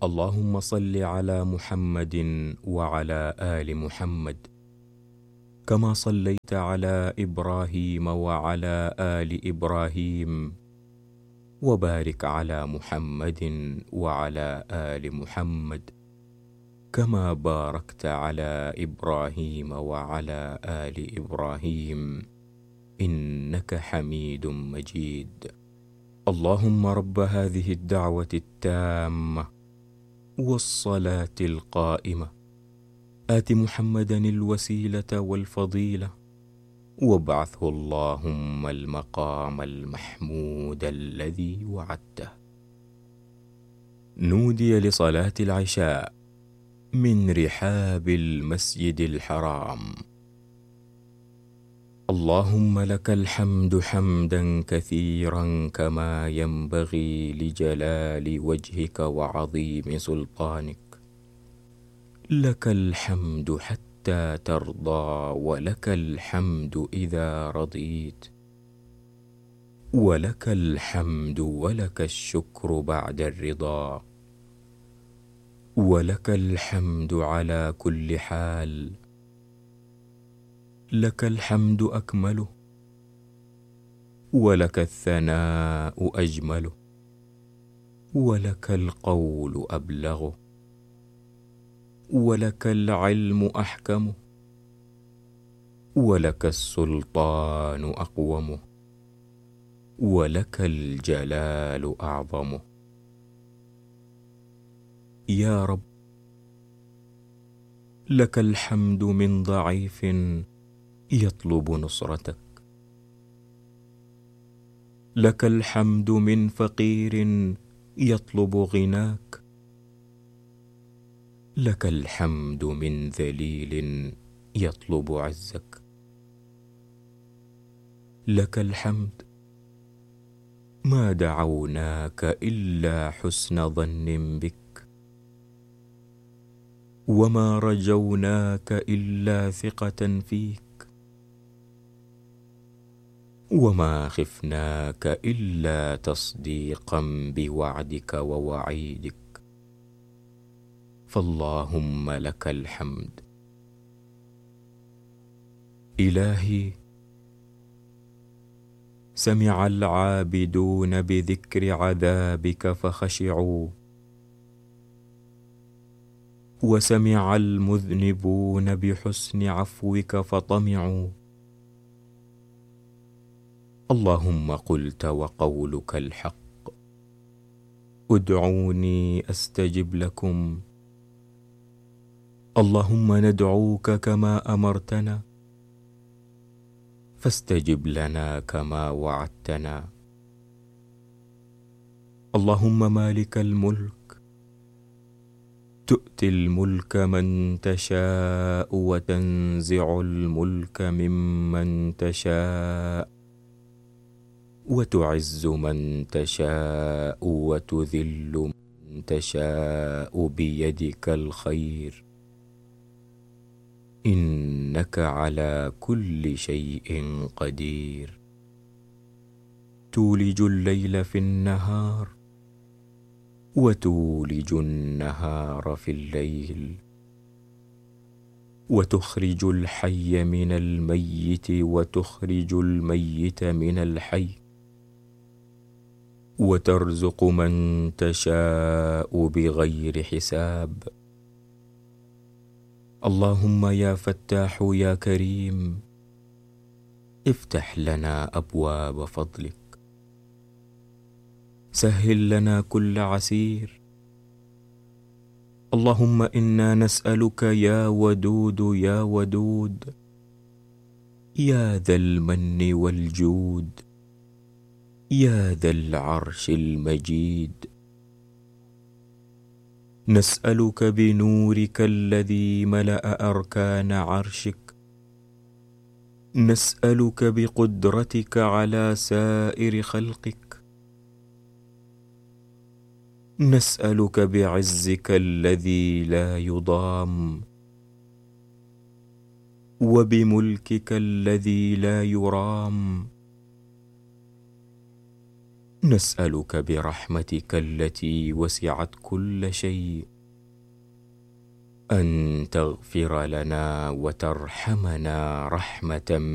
اللهم صل على محمد وعلى آل محمد كما صليت على إبراهيم وعلى آل إبراهيم، وبارك على محمد وعلى آل محمد كما باركت على إبراهيم وعلى آل إبراهيم إنك حميد مجيد. اللهم رب هذه الدعوة التامة والصلاة القائمة، آت محمدا الوسيلة والفضيلة، وابعثه اللهم المقام المحمود الذي وعدته. نودي لصلاة العشاء من رحاب المسجد الحرام. اللهم لك الحمد حمدا كثيرا كما ينبغي لجلال وجهك وعظيم سلطانك. لك الحمد حتى ترضى، ولك الحمد إذا رضيت، ولك الحمد ولك الشكر بعد الرضا، ولك الحمد على كل حال. لك الحمد أكمله، ولك الثناء أجمله، ولك القول أبلغه، ولك العلم أحكمه، ولك السلطان أقومه، ولك الجلال أعظمه. يا رب، لك الحمد من ضعيف يطلب نصرتك، لك الحمد من فقير يطلب غناك، لك الحمد من ذليل يطلب عزك. لك الحمد ما دعوناك إلا حسن ظن بك، وما رجوناك إلا ثقة فيك، وما خفناك إلا تصديقا بوعدك ووعيدك. فاللهم لك الحمد. إلهي، سمع العابدون بذكر عذابك فخشعوا، وسمع المذنبون بحسن عفوك فطمعوا. اللهم قلت وقولك الحق، ادعوني أستجب لكم. اللهم ندعوك كما أمرتنا، فاستجب لنا كما وعدتنا. اللهم مالك الملك، تؤتي الملك من تشاء وتنزع الملك ممن تشاء، وتعز من تشاء وتذل من تشاء بيدك الخير، إنك على كل شيء قدير. تولج الليل في النهار، وتولج النهار في الليل، وتخرج الحي من الميت، وتخرج الميت من الحي، وترزق من تشاء بغير حساب. اللهم يا فتاح يا كريم، افتح لنا أبواب فضلك، سهل لنا كل عسير. اللهم إنا نسألك يا ودود يا ودود، يا ذا المن والجود، يا ذا العرش المجيد، نسألك بنورك الذي ملأ أركان عرشك، نسألك بقدرتك على سائر خلقك، نسألك بعزك الذي لا يضام، وبملكك الذي لا يرام. نسألك برحمتك التي وسعت كل شيء أن تغفر لنا وترحمنا رحمة